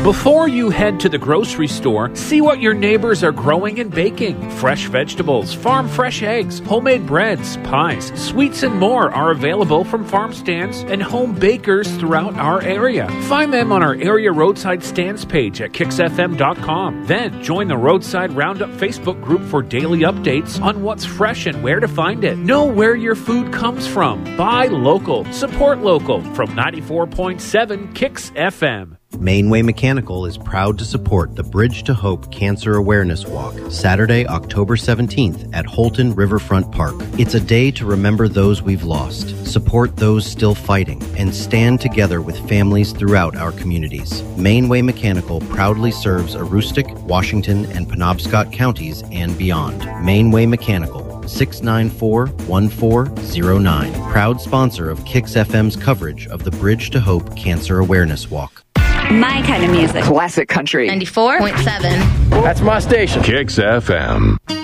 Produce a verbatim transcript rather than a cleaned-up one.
Before you head to the grocery store, see what your neighbors are growing and baking. Fresh vegetables, farm fresh eggs, homemade breads, pies, sweets, and more are available from farm stands and home bakers throughout our area. Find them on our area roadside stands page at kix f m dot com. Then join the Roadside Roundup Facebook group for daily updates on what's fresh and where to find it. Know where your food comes from. Buy local. Support local. From ninety-four point seven Kix F M. Mainway Mechanical is proud to support the Bridge to Hope Cancer Awareness Walk, Saturday, October seventeenth at Holton Riverfront Park. It's a day to remember those we've lost, support those still fighting, and stand together with families throughout our communities. Mainway Mechanical proudly serves Aroostook, Washington, and Penobscot counties and beyond. Mainway Mechanical, six nine four, one four zero nine. Proud sponsor of Kix F M's coverage of the Bridge to Hope Cancer Awareness Walk. My kind of music. Classic country. ninety-four point seven. That's my station. Kix F M.